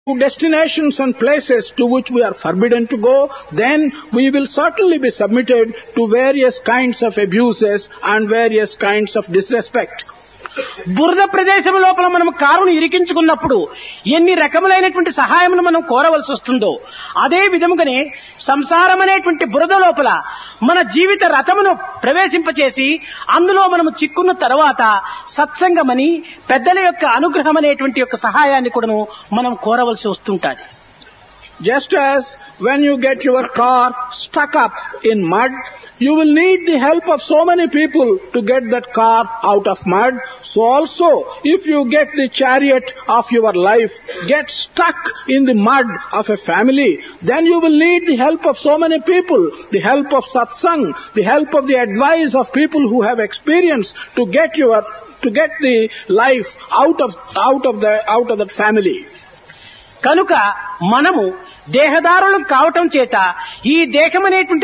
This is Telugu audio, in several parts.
destinations and places to which we are forbidden to go, then we will certainly be submitted to various kinds of abuses and various kinds of disrespect. బురద ప్రదేశం లోపల మనం కారును ఇరికించుకున్నప్పుడు ఎన్ని రకములైనటువంటి సహాయమును మనం కోరవలసి వస్తుందో, అదే విధముగానే సంసారం అనేటువంటి బురద లోపల మన జీవిత రథమును ప్రవేశింపచేసి అందులో మనము చిక్కున్న తర్వాత సత్సంగమని పెద్దల యొక్క అనుగ్రహం అనేటువంటి యొక్క సహాయాన్ని కూడాను మనం కోరవలసి వస్తుంటాది. Just as when you get your car stuck up in mud, you will need the help of so many people to get that car out of mud. So also, if you get the chariot of your life get stuck in the mud of a family, then you will need the help of so many people, the help of satsang, the help of the advice of people who have experience to get the life out of that family. కనుక మనము దేహదారులం కావటం చేత ఈ దేహమనేటువంటి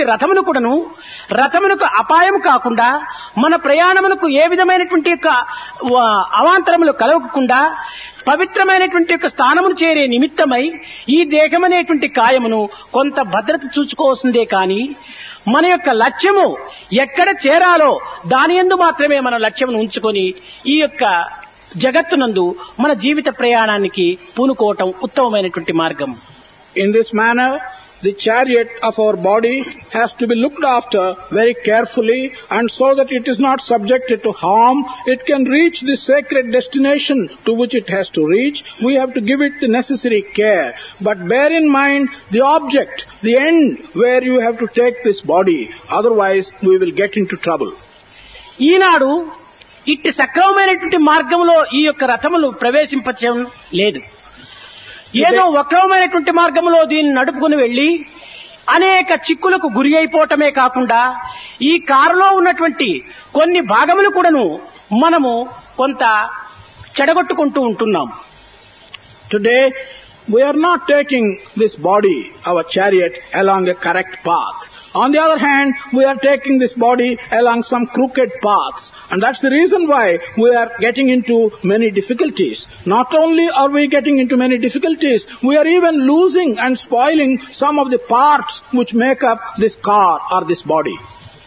రథమునకు అపాయం కాకుండా, మన ప్రయాణమునకు ఏ విధమైనటువంటి యొక్క అవాంతరములు కలగకుండా పవిత్రమైనటువంటి యొక్క స్థానమును చేరే నిమిత్తమై ఈ దేహమనేటువంటి కాయమును కొంత భద్రత చూసుకోవాల్సిందే కానీ, మన యొక్క లక్ష్యము ఎక్కడ చేరాలో దాని యందు మాత్రమే మన లక్ష్యమును ఉంచుకొని ఈ యొక్క జగత్తునందు మన జీవిత ప్రయాణానికి పూనుకోవటం ఉత్తమమైనటువంటి మార్గం. In this manner, the chariot of our body has to be looked after very carefully, and so that it is not subjected to harm. It can reach the sacred destination to which it has to reach. We have to give it the necessary care. But bear in mind the object, the end where you have to take this body. Otherwise, we will get into trouble. ఈనాడు ఇట్టి సక్రమమైనటువంటి మార్గంలో ఈ యొక్క రథములు ప్రవేశింపడం లేదు. ఏదో వక్రమైనటువంటి మార్గంలో దీన్ని నడుపుకుని వెళ్లి అనేక చిక్కులకు గురి అయిపోవటమే కాకుండా ఈ కారులో ఉన్నటువంటి కొన్ని భాగములు కూడాను మనము కొంత చెడగొట్టుకుంటూ ఉంటున్నాం. Today, we are not taking this body, our chariot, along a correct path. On the other hand, we are taking this body along some crooked paths. And that's the reason why we are getting into many difficulties. Not only are we getting into many difficulties, we are even losing and spoiling some of the parts which make up this car or this body.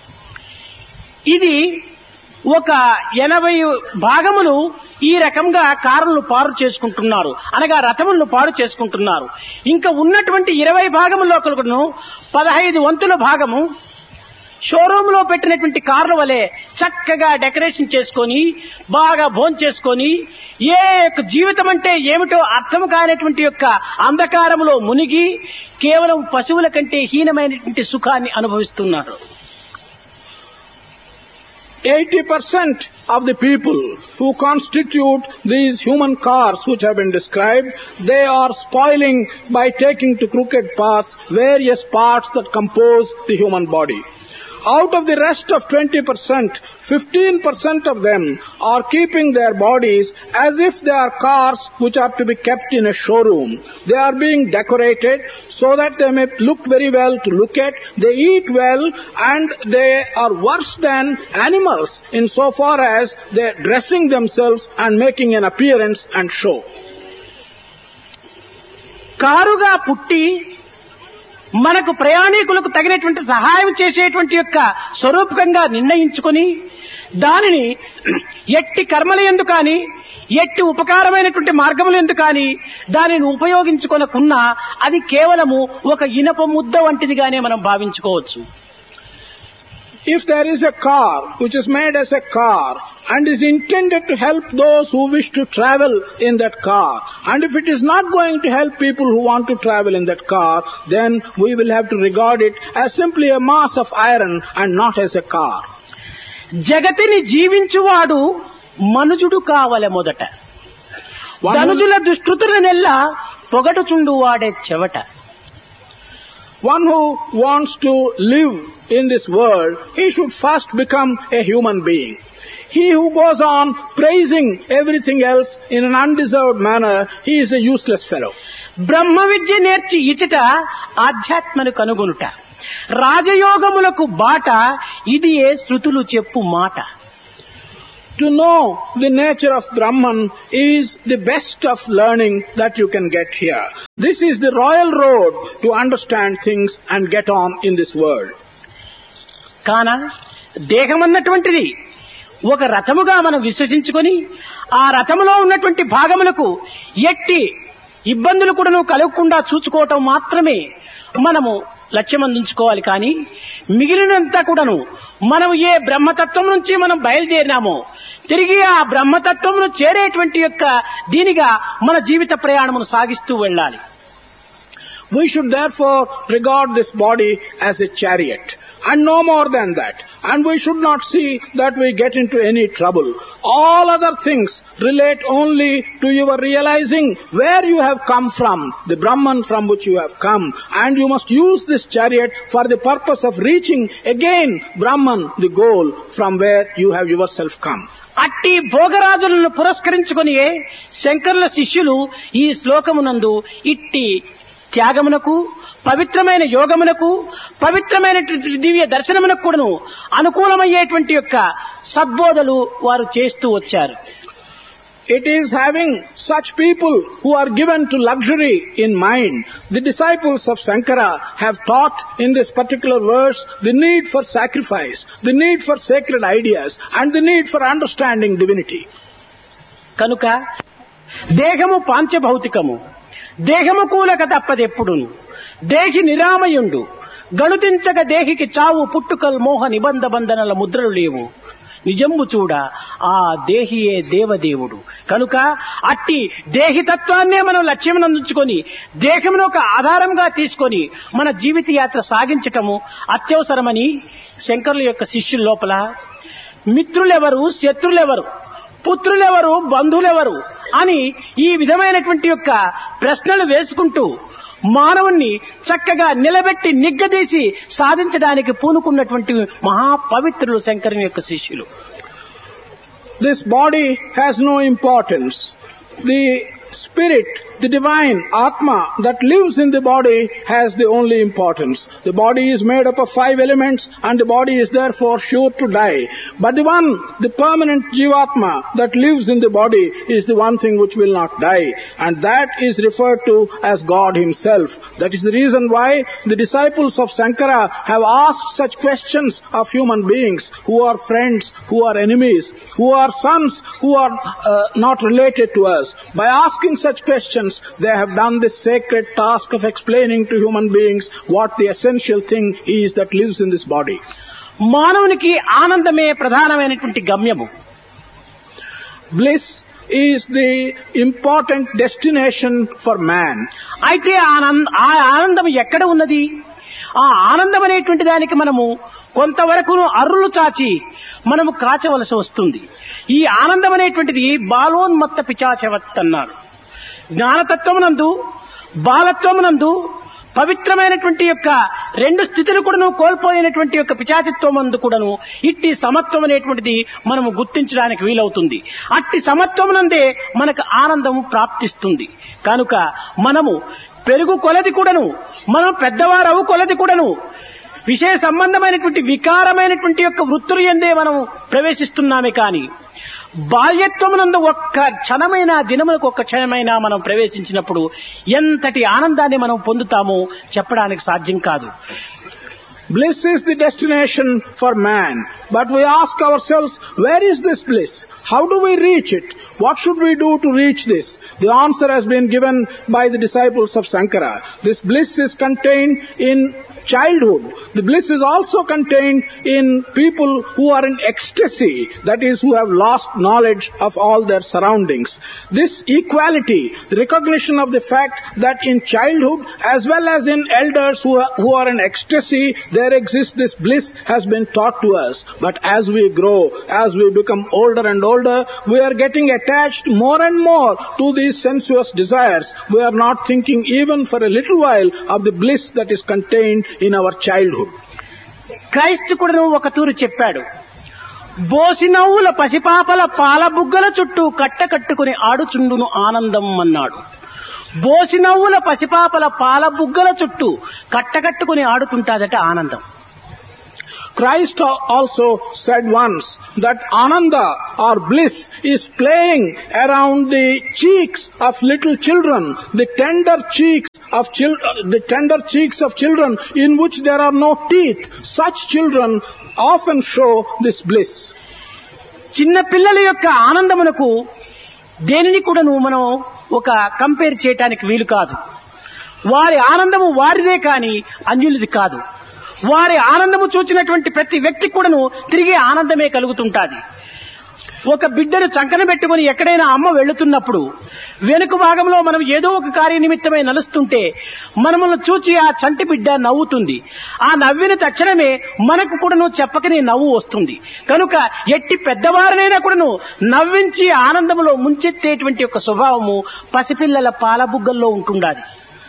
ఇది ఒక 80 భాగములు ఈ రకంగా కారులను పాడు చేసుకుంటున్నారు, అనగా రథములను పాడు చేసుకుంటున్నారు. ఇంకా ఉన్నటువంటి 20 భాగముల్లో 15 వంతుల భాగము షోరూమ్ లో పెట్టినటువంటి కార్ల వలె చక్కగా డెకరేషన్ చేసుకొని బాగా భోంచేసుకొని ఏ యొక్క జీవితం అంటే ఏమిటో అర్థం కానటువంటి యొక్క అంధకారములో మునిగి కేవలం పశువుల కంటే హీనమైనటువంటి సుఖాన్ని అనుభవిస్తున్నారు. 80% of the people who constitute these human cars which have been described, they are spoiling by taking to crooked paths various parts that compose the human body. Out of the rest of 20%, 15% of them are keeping their bodies as if they are cars which are to be kept in a showroom. They are being decorated so that they may look very well to look at. They eat well, and they are worse than animals insofar as they are dressing themselves and making an appearance and show. కారుగా పుట్టి మనకు ప్రయాణికులకు తగినటువంటి సహాయం చేసేటువంటి యొక్క స్వరూపకంగా నిర్ణయించుకొని దానిని ఎట్టి కర్మల యందు కానీ ఎట్టి ఉపకారమైనటువంటి మార్గముల యందు కానీ దానిని ఉపయోగించుకొనకున్నా అది కేవలము ఒక ఇనప ముద్ద వంటిదిగానే మనం భావించుకోవచ్చు. If there is a car which is made as a car and is intended to help those who wish to travel in that car, and if it is not going to help people who want to travel in that car, then we will have to regard it as simply a mass of iron and not as a car. జగతిని జీవించువాడు మనుజుడు కావలె మొదట, ధనుజుల దుష్కృతులనెల్లా పొగడుచుండువాడే చెవట. One who wants to live in this world, he should first become a human being. He who goes on praising everything else in an undeserved manner, he is a useless fellow. బ్రహ్మ విద్య నేర్చి ఇచట ఆధ్యాత్మను కనుగొనుట, రాజయోగములకు బాట ఇది ఏ శృతులు చెప్పు మాట. To know the nature of Brahman is the best of learning that you can get here. This is the royal road to understand things and get on in this world. కాన దేహం అన్నటువంటిది ఒక రథముగా మనం విశ్వసించుకొని ఆ రథములో ఉన్నటువంటి భాగములకు ఎట్టి ఇబ్బందులు కూడా కలగకుండా చూసుకోవటం మాత్రమే మనము లక్ష్యం అందించుకోవాలి. కానీ మిగిలినంతా కూడాను మనం ఏ బ్రహ్మతత్వం నుంచి మనం బయలుదేరినామో తిరిగి ఆ బ్రహ్మతత్వమును చేరేటువంటి యొక్క దీనిగా మన జీవిత ప్రయాణమును సాగిస్తూ వెళ్ళాలి. We should therefore regard this body as a chariot and no more than that. And we should not see that we get into any trouble. All other things relate only to your realizing where you have come from, the Brahman from which you have come. And you must use this chariot for the purpose of reaching again Brahman, the goal from where you have yourself come. అట్టి భోగరాజులను పురస్కరించుకొని శంకరుల శిష్యులు ఈ శ్లోకమునందు ఇట్టి త్యాగమునకు పవిత్రమైన యోగమునకు పవిత్రమైన దివ్య దర్శనమునకు కూడాను అనుకూలమయ్యేటువంటి యొక్క సద్బోధలు వారు చేస్తూ వచ్చారు. It is having such people who are given to luxury in mind. The disciples of Sankara have taught in this particular verse the need for sacrifice, the need for sacred ideas, and the need for understanding divinity. కనుక దేహము పాంచభౌతికము, దేహము కూలక తప్పదెప్పుడును, దేహి నిరామయుండు, గణుతించక దేహికి చావు పుట్టుకల్ మోహ నిబంధ బంధనల ముద్రలు లేవు, నిజంబు చూడ ఆ దేహియే దేవదేవుడు. కనుక అట్టి దేహితత్వాన్నే మనం లక్ష్యం అందించుకొని దేహమును ఒక ఆధారంగా తీసుకొని మన జీవిత యాత్ర సాగించటము అత్యవసరమని శంకరుల యొక్క శిష్యుల లోపల మిత్రులెవరు, శత్రులెవరు, పుత్రులెవరు, బంధువులెవరు అని ఈ విధమైనటువంటి యొక్క ప్రశ్నలు వేసుకుంటూ మానవుణ్ణి చక్కగా నిలబెట్టి నిగ్గదీసి సాధించడానికి పూనుకున్నటువంటి మహాపవిత్రులు శంకరుని యొక్క శిష్యులు. This body has no importance. The spirit, the divine Atma that lives in the body has the only importance. The body is made up of 5 elements and the body is therefore sure to die. But the one, the permanent Jivatma that lives in the body is the one thing which will not die. And that is referred to as God Himself. That is the reason why the disciples of Sankara have asked such questions of human beings who are friends, who are enemies, who are sons, who are not related to us. By asking such questions, they have done this sacred task of explaining to human beings what the essential thing is that lives in this body. మానవునికి ఆనందమే ప్రధానమైనటువంటి గమ్యము. Bliss is the important destination for man. అయితే ఆ ఆనందం ఎక్కడ ఉన్నది? ఆ ఆనందం అనేటువంటి దానికి మనము కొంతవరకు అర్రులు చాచి మనము కాచవలసి వస్తుంది. ఈ ఆనందం అనేటువంటిది బాలోన్మత్త పిచాచవత్ అన్నారు. జ్ఞానతత్వమునందు బాలత్వమునందు పవిత్రమైనటువంటి యొక్క 2 స్థితులు కూడాను కోల్పోయినటువంటి యొక్క పిచాచిత్వమందు కూడాను ఇట్టి సమత్వం అనేటువంటిది మనము గుర్తించడానికి వీలవుతుంది. అట్టి సమత్వమునందే మనకు ఆనందము ప్రాప్తిస్తుంది. కనుక మనము పెరుగు కొలది కూడాను, మనం పెద్దవారవు కొలది కూడాను విషయ సంబంధమైనటువంటి వికారమైనటువంటి యొక్క వృత్తులు ఎందే మనం ప్రవేశిస్తున్నామే. కానీ బాల్యత్వమునందు ఒక్క క్షణమైన దినములకు ఒక్క క్షణమైనా మనం ప్రవేశించినప్పుడు ఎంతటి ఆనందాన్ని మనం పొందుతామో చెప్పడానికి సాధ్యం కాదు. Bliss is the destination for man. But we ask ourselves, where is this bliss? How do we reach it? What should we do to reach this? The answer has been given by the disciples of Sankara. This bliss is contained in childhood. The bliss is also contained in people who are in ecstasy, that is, who have lost knowledge of all their surroundings. This equality, the recognition of the fact that in childhood as well as in elders who are in ecstasy, there exists this bliss, has been taught to us. But as we grow, as we become older and older, we are getting attached more and more to these sensuous desires. We are not thinking even for a little while of the bliss that is contained in our childhood. క్రైస్తవుడు ఒక తూరు చెప్పాడు, బోసినవ్వుల పసిపాపల పాల బుగ్గల చుట్టూ కట్టకట్టుకుని ఆడుచుండును ఆనందం అన్నాడు. బోసినవ్వుల పసిపాపల పాల బుగ్గల చుట్టూ కట్టకట్టుకుని ఆడుతుంటాదట ఆనందం. Christ also said once that Ananda or bliss is playing around the cheeks of little children, the tender cheeks of children in which there are no teeth. Such children often show this bliss. చిన్న పిల్లల యొక్క ఆనందమునకు దేనిని కూడా మనం ఒక కంపేర్ చేయడానికి వీలు కాదు. వారి ఆనందము వారిదే కాని అన్యులది కాదు. వారి ఆనందము చూచినటువంటి ప్రతి వ్యక్తి కూడాను తిరిగి ఆనందమే కలుగుతుంటాది. ఒక బిడ్డను చంకన పెట్టుకుని ఎక్కడైనా అమ్మ వెళుతున్నప్పుడు వెనుక భాగంలో మనం ఏదో ఒక కార్యనిమిత్తమై నలుస్తుంటే మనల్ని చూచి ఆ చంటి బిడ్డ నవ్వుతుంది. ఆ నవ్విన తక్షణమే మనకు కూడాను చెప్పకనే నవ్వు వస్తుంది. కనుక ఎట్టి పెద్దవారినైనా కూడాను నవ్వించి ఆనందంలో ముంచెత్తేటువంటి ఒక స్వభావము పసిపిల్లల పాలబుగ్గల్లో ఉంటుండాలి.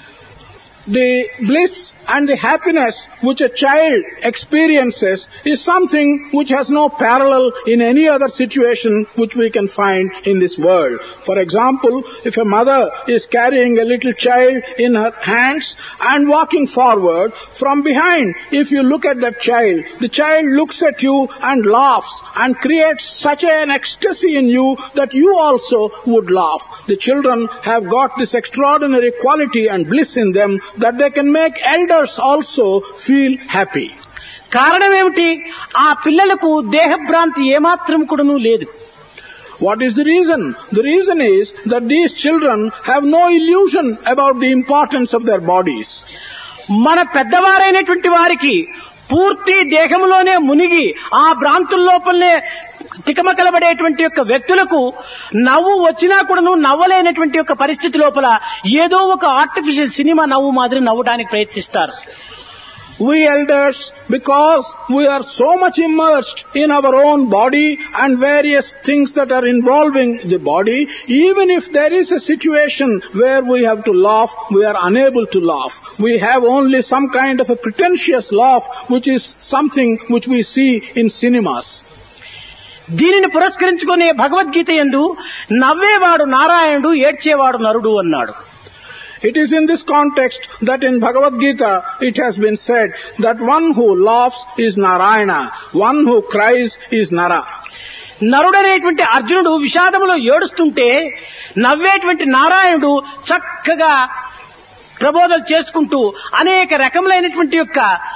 The bliss and the happiness which a child experiences is something which has no parallel in any other situation which we can find in this world. For example, if a mother is carrying a little child in her hands and walking forward, from behind, if you look at that child, the child looks at you and laughs and creates such an ecstasy in you that you also would laugh. The children have got this extraordinary quality and bliss in them that they can make elders also feel happy. కారణం ఏమిటి? ఆ పిల్లలకు దేహభ్రాంతి ఏమాత్రం కూడాను లేదు. What is the reason? The reason is that these children have no illusion about the importance of their bodies. మన పెద్దవారైనటువంటి వారికి పూర్తి దేహంలోనే మునిగి ఆ భ్రాంతుల లోపలనే తికమకలబడేటువంటి యొక్క వ్యక్తులకు నవ్వు వచ్చినా కూడాను నవ్వలేనటువంటి యొక్క పరిస్థితి లోపల ఏదో ఒక ఆర్టిఫిషియల్ సినిమా నవ్వు మాదిరి నవ్వడానికి ప్రయత్నిస్తారు. We elders, because we are so much immersed in our own body and various things that are involving the body, even if there is a situation where we have to laugh, we are unable to laugh. We have only some kind of a pretentious laugh, which is something which we see in cinemas. దీనిని పురస్కరించుకునే భగవద్గీత యందు నవ్వేవాడు నారాయణుడు, ఏడ్చేవాడు నరుడు అన్నాడు. It is in this context that in Bhagavad Gita it has been said that one who laughs is Narayana, one who cries is Nara. నరుడనేటువంటి అర్జునుడు విషాదములో ఏడుస్తుంటే నవ్వేటువంటి నారాయణుడు చక్కగా ప్రబోధలు చేసుకుంటూ అనేక రకములైనటువంటి యొక్క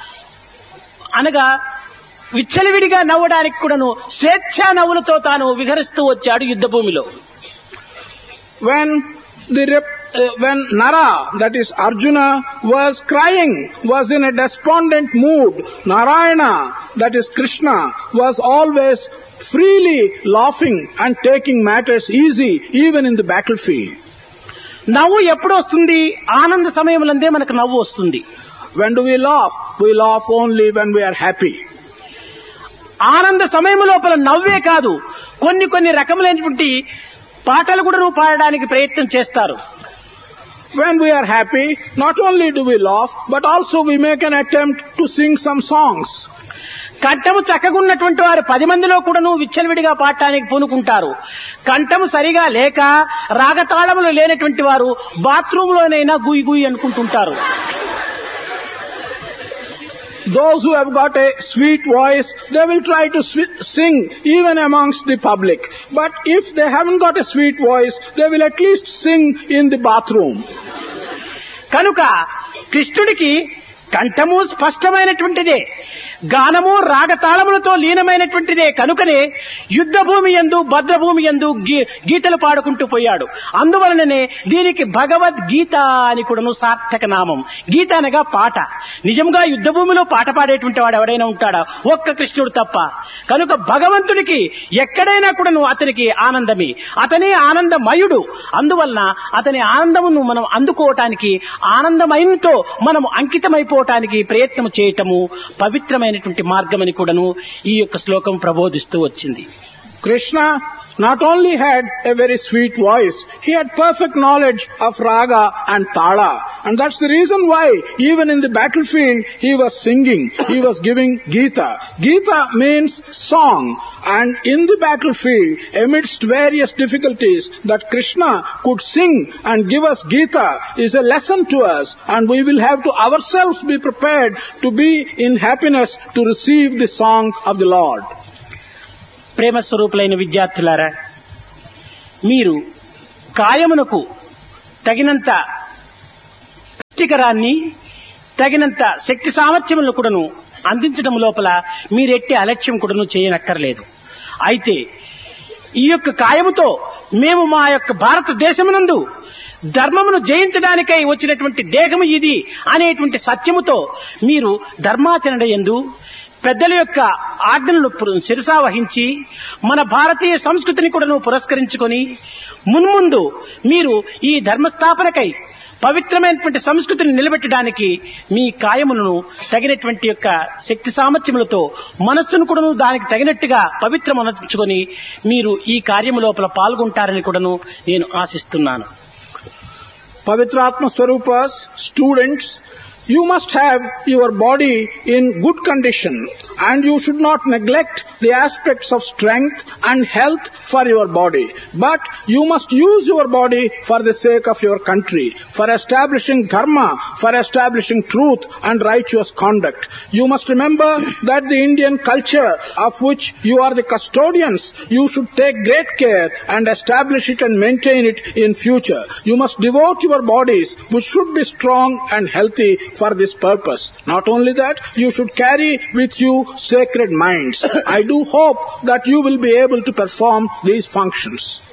అనగా విచ్చలవిడిగా నవ్వడానికి కూడాను స్వేచ్ఛా నవ్వులతో తాను విహరిస్తూ వచ్చాడు యుద్ధ భూమిలో. When Nara, that is Arjuna, was crying, was in a despondent mood, Narayana, that is Krishna, was always freely laughing and taking matters easy even in the battlefield. నవ్వు ఎప్పుడు వస్తుంది? ఆనంద సమయములందే మనకు నవ్వు వస్తుంది. When do we laugh? We laugh only when we are happy. ఆనంద సమయం లోపల నవ్వే కాదు, కొన్ని రకములైనటువంటి పాటలు కూడా పాడడానికి ప్రయత్నం చేస్తారు. When we are happy, not only do we laugh, but also we make an attempt to sing some songs. కంఠము చక్కగున్నటువంటి వారు 10 మందిలో కూడాను విచ్చలవిడిగా పాడటానికి పూనుకుంటారు. కంఠము సరిగా లేక రాగతాళములు లేనటువంటి వారు బాత్రూంలోనైనా గుయి గుయి అనుకుంటుంటారు. Those who have got a sweet voice, they will try to sing even amongst the public. But if they haven't got a sweet voice, they will at least sing in the bathroom. కనుక కృష్ణుడికి కంఠము స్పష్టమైనటువంటిదే, గానము రాగతాళములతో లీనమైనటువంటిదే. కనుకనే యుద్ధ భూమి యందు భద్రభూమి యందు గీతలు పాడుకుంటూ పోయాడు. అందువలననే దీనికి భగవద్గీత అని కూడాను సార్థక నామం. గీత అనగా పాట. నిజంగా యుద్ధ భూమిలో పాట పాడేటువంటి వాడు ఎవడైనా ఉంటాడా? ఒక్క కృష్ణుడు తప్ప. కనుక భగవంతుడికి ఎక్కడైనా కూడాను అతనికి ఆనందమే, అతనే ఆనందమయుడు. అందువలన అతని ఆనందమును మనం అందుకోవటానికి, ఆనందమయంతో మనం అంకితమైపోవటానికి ప్రయత్నం చేయటము పవిత్రమైన మార్గమని కూడాను ఈ యొక్క శ్లోకం ప్రబోధిస్తూ వచ్చింది. Krishna not only had a very sweet voice, he had perfect knowledge of raga and tala. And that's the reason why even in the battlefield he was singing, he was giving Gita. Gita means song. And in the battlefield, amidst various difficulties, that Krishna could sing and give us Gita is a lesson to us. And we will have to ourselves be prepared to be in happiness to receive the song of the Lord. ప్రేమ స్వరూపులైన విద్యార్థులారా, మీరు కాయమునకు తగినంత పుష్టికరాన్ని, తగినంత శక్తి సామర్థ్యములను కూడాను అందించడం లోపల మీరెట్టి అలక్ష్యం కూడాను చేయనక్కర్లేదు. అయితే ఈ యొక్క కాయముతో మేము మా యొక్క భారతదేశమునందు ధర్మమును జయించడానికై వచ్చినటువంటి దేహము ఇది అనేటువంటి సత్యముతో మీరు ధర్మాచరణ యందు పెద్దల యొక్క ఆజ్ఞలను శిరసావహించి మన భారతీయ సంస్కృతిని కూడా పురస్కరించుకొని మున్ముందు మీరు ఈ ధర్మస్థాపనకై పవిత్రమైనటువంటి సంస్కృతిని నిలబెట్టడానికి మీ కాయములను తగినటువంటి యొక్క శక్తి సామర్థ్యములతో మనస్సును కూడాను దానికి తగినట్టుగా పవిత్రమనర్చుకొని మీరు ఈ కార్యము లోపల పాల్గొంటారని కూడాను నేను ఆశిస్తున్నాను. Pavitratma Swarupas, students, you must have your body in good condition, and you should not neglect the aspects of strength and health for your body. But you must use your body for the sake of your country, for establishing dharma, for establishing truth and righteous conduct. You must remember that the Indian culture of which you are the custodians, you should take great care and establish it and maintain it in future. You must devote your bodies, which should be strong and healthy, for this purpose. Not only that, you should carry with you sacred minds. I do hope that you will be able to perform these functions.